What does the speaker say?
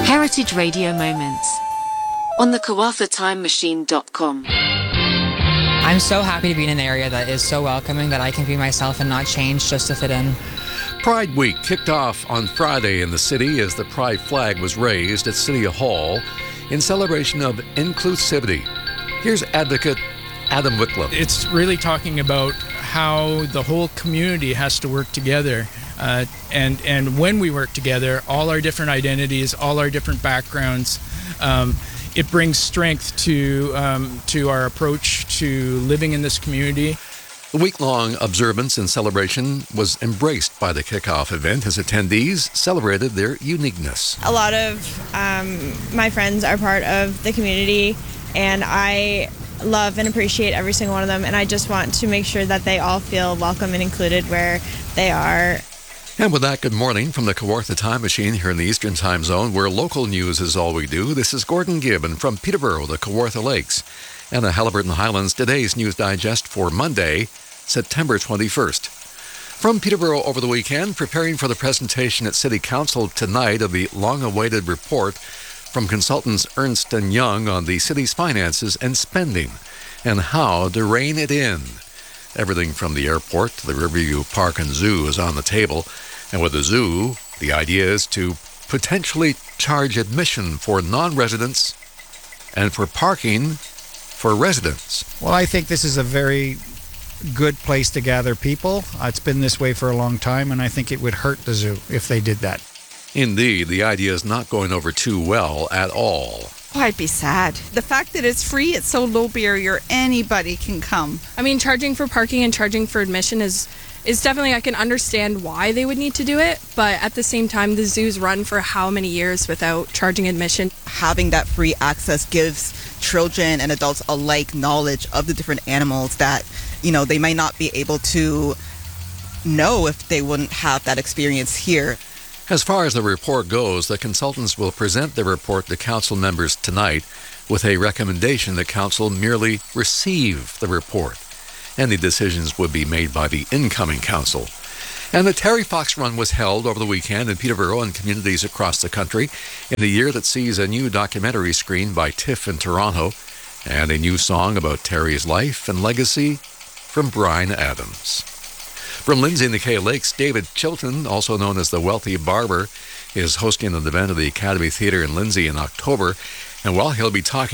Heritage Radio Moments on the KawathaTimeMachine.com. I'm so happy to be in an area that is so welcoming that I can be myself and not change just to fit in. Pride Week kicked off on Friday in the city as the Pride flag was raised at City Hall in celebration of inclusivity. Here's advocate Adam Wycliffe. It's really talking about how the whole community has to work together. And when we work together, all our different identities, all our different backgrounds, it brings strength to our approach to living in this community. The week-long observance and celebration was embraced by the kickoff event as attendees celebrated their uniqueness. A lot of my friends are part of the community, and I love and appreciate every single one of them, and I just want to make sure that they all feel welcome and included where they are. And with that, good morning from the Kawartha Time Machine here in the Eastern Time Zone, where local news is all we do. This is Gordon Gibb, and from Peterborough, the Kawartha Lakes, and the Haliburton Highlands, today's News Digest for Monday, September 21st. From Peterborough over the weekend, preparing for the presentation at City Council tonight of the long-awaited report from consultants Ernst & Young on the city's finances and spending, and how to rein it in. Everything from the airport to the Riverview Park and Zoo is on the table. And with the zoo, the idea is to potentially charge admission for non-residents and for parking for residents. Well, I think this is a very good place to gather people. It's been this way for a long time, and I think it would hurt the zoo if they did that. Indeed, the idea is not going over too well at all. Oh, I'd be sad. The fact that it's free, it's so low barrier, anybody can come. I mean, charging for parking and charging for admission is definitely, I can understand why they would need to do it, but at the same time, the zoo's run for how many years without charging admission? Having that free access gives children and adults alike knowledge of the different animals that, they might not be able to know if they wouldn't have that experience here. As far as the report goes, the consultants will present their report to council members tonight with a recommendation that council merely receive the report. Any decisions would be made by the incoming council. And the Terry Fox Run was held over the weekend in Peterborough and communities across the country in a year that sees a new documentary screened by TIFF in Toronto and a new song about Terry's life and legacy from Bryan Adams. From Lindsay and the Kay Lakes, David Chilton, also known as the Wealthy Barber, is hosting an event at the Academy Theatre in Lindsay in October. And while he'll be talking